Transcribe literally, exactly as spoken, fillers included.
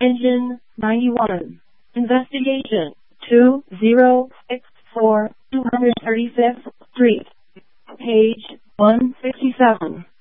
Engine ninety-one. Investigation two zero six four, two hundred thirty-fifth Street. Page one sixty-seven.